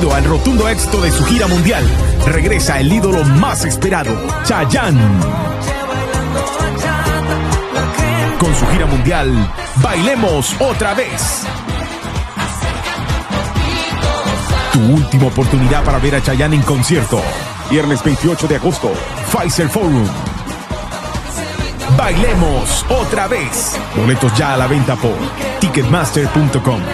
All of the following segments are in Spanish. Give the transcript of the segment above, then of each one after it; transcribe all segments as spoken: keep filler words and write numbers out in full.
Debido al rotundo éxito de su gira mundial, regresa el ídolo más esperado, Chayanne. Con su gira mundial, Bailemos Otra Vez. Tu última oportunidad para ver a Chayanne en concierto. Viernes veintiocho de agosto, Pfizer Forum. Bailemos Otra Vez. Boletos ya a la venta por ticketmaster punto com.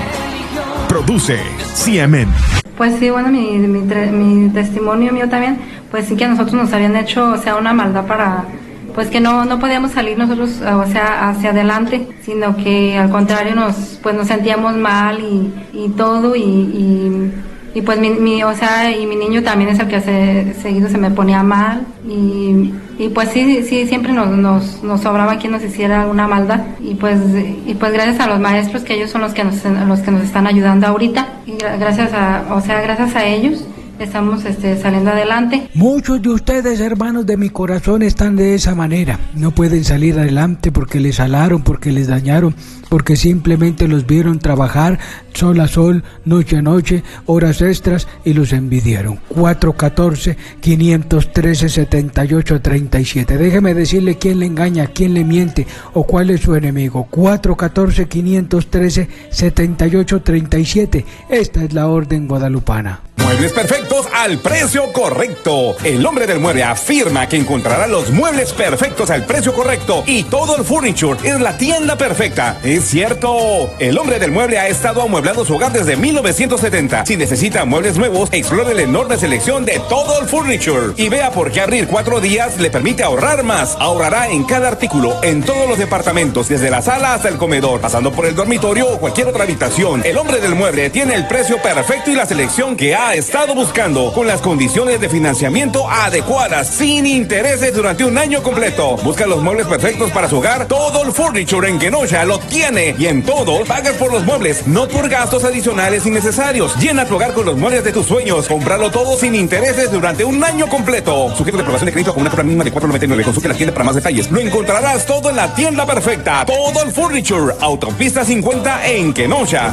Produce C M N. Pues sí, bueno, mi, mi, mi testimonio mío también, pues sí que a nosotros nos habían hecho, o sea, una maldad para, pues que no, no podíamos salir nosotros, o sea, hacia adelante, sino que al contrario nos, pues nos sentíamos mal y, y todo y, y, y pues mi, mi, o sea, y mi niño también es el que hace, seguido se me ponía mal y, y pues sí, sí, siempre nos, nos, nos sobraba quien nos hiciera alguna maldad y pues, y pues gracias a los maestros que ellos son los que nos, los que nos están ayudando ahorita y gracias a, o sea, gracias a ellos estamos este, saliendo adelante. Muchos de ustedes, hermanos de mi corazón, están de esa manera. No pueden salir adelante porque les alaron, porque les dañaron, porque simplemente los vieron trabajar sol a sol, noche a noche, horas extras y los envidiaron. cuatro uno cuatro, cinco uno tres, siete ocho tres siete. Déjeme decirle quién le engaña, quién le miente o cuál es su enemigo. cuatro uno cuatro, cinco uno tres, siete ocho tres siete. Esta es la orden guadalupana. Muebles perfectos al precio correcto. El Hombre del Mueble afirma que encontrará los muebles perfectos al precio correcto y todo el furniture es la tienda perfecta. Es cierto. El Hombre del Mueble ha estado amueblando su hogar desde mil novecientos setenta. Si necesita muebles nuevos, explore la enorme selección de todo el furniture y vea por qué abrir cuatro días le permite ahorrar más. Ahorrará en cada artículo, en todos los departamentos, desde la sala hasta el comedor, pasando por el dormitorio o cualquier otra habitación. El Hombre del Mueble tiene el precio perfecto y la selección que ha estado buscando, con las condiciones de financiamiento adecuadas, sin intereses durante un año completo. Busca los muebles perfectos para su hogar. Todo el furniture en Kenosha lo tiene y en todo pagas por los muebles, no por gastos adicionales innecesarios. Llena tu hogar con los muebles de tus sueños. Cómpralo todo sin intereses durante un año completo. Sujeto de aprobación de crédito con una compra mínima de cuatro noventa y nueve. Consulte la tienda para más detalles. Lo encontrarás todo en la tienda perfecta. Todo el furniture. Autopista cincuenta en Kenosha.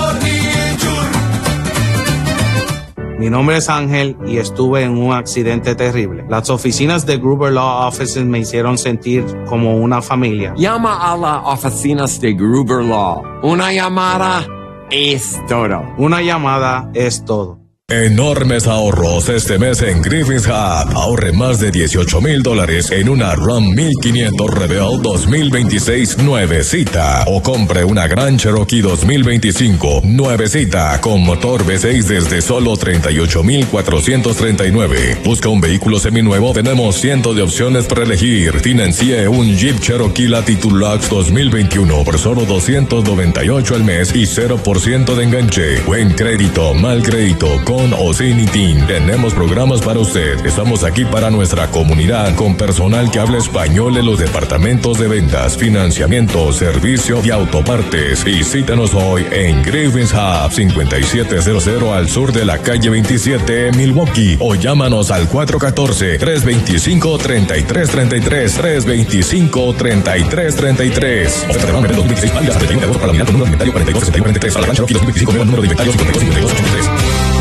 Mi nombre es Ángel y estuve en un accidente terrible. Las oficinas de Gruber Law Offices me hicieron sentir como una familia. Llama a las oficinas de Gruber Law. Una llamada es todo. Una llamada es todo. Enormes ahorros este mes en Griffin's Hub. Ahorre más de dieciocho mil dólares en una Ram mil quinientos Rebel dos mil veintiséis nuevecita. O compre una Grand Cherokee dos mil veinticinco nuevecita con motor V seis desde solo treinta y ocho mil cuatrocientos treinta y nueve. Busca un vehículo seminuevo, tenemos cientos de opciones para elegir. Financie un Jeep Cherokee Latitude Lux dos mil veintiuno por solo doscientos noventa y ocho al mes y cero por ciento de enganche. Buen crédito, mal crédito, con o sin I T I N. Tenemos programas para usted. Estamos aquí para nuestra comunidad con personal que habla español en los departamentos de ventas, financiamiento, servicio y autopartes. Visítanos hoy en Griffin's Hub cincuenta y siete cero cero al sur de la calle veintisiete en Milwaukee o llámanos al cuatro uno cuatro, tres dos cinco, tres tres tres tres, tres dos cinco, tres tres tres tres. Oferta de Ram dos mil veintiséis válida hasta el treinta de agosto para la unidad con número de inventario cuarenta y dos sesenta y cuarenta y tres. A la Gran Cherokee dos mil veinticinco nuevo número de inventario cincuenta y dos cincuenta y dos ochenta y tres.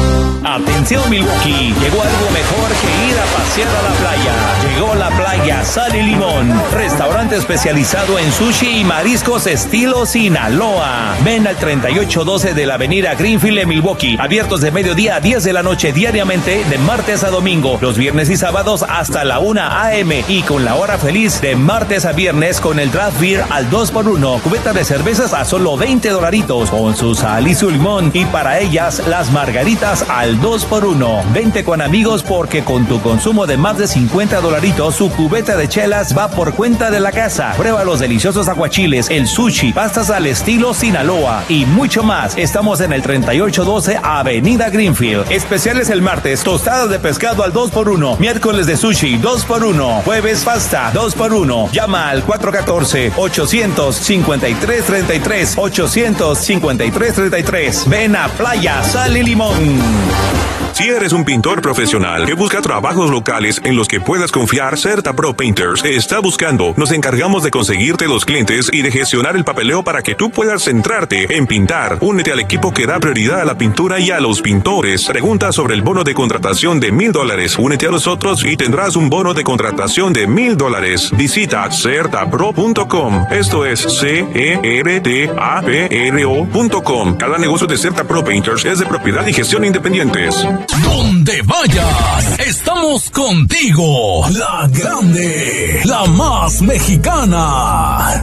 Atención Milwaukee, llegó algo mejor que ir a pasear a la playa. Llegó la playa Sal y Limón, restaurante especializado en sushi y mariscos estilo Sinaloa. Ven al treinta y ocho doce de la avenida Greenfield en Milwaukee, abiertos de mediodía a diez de la noche diariamente de martes a domingo, los viernes y sábados hasta la una a eme y con la hora feliz de martes a viernes con el draft beer al dos por uno, cubeta de cervezas a solo veinte dolaritos con su sal y su limón y para ellas las margaritas al dos por uno. Vente con amigos porque con tu consumo de más de cincuenta dolaritos, su cubeta de chelas va por cuenta de la casa. Prueba los deliciosos aguachiles, el sushi, pastas al estilo Sinaloa y mucho más. Estamos en el treinta y ocho doce Avenida Greenfield. Especiales el martes, tostadas de pescado al dos por uno. Miércoles de sushi, dos por uno. Jueves pasta, dos por uno. Llama al cuatro uno cuatro, ocho cinco tres, tres tres, ocho cinco tres, tres tres. Ven a Playa Sal y Limón. Si eres un pintor profesional que busca trabajos locales en los que puedas confiar, Certa Pro Painters está buscando. Nos encargamos de conseguirte los clientes y de gestionar el papeleo para que tú puedas centrarte en pintar. Únete al equipo que da prioridad a la pintura y a los pintores. Pregunta sobre el bono de contratación de mil dólares. Únete a nosotros y tendrás un bono de contratación de mil dólares. Visita certa pro punto com. Esto es C E R T A P R O punto com. Cada negocio de Certa Pro Painters es de propiedad y gestión independientes. Donde vayas, estamos contigo. La grande, la más mexicana.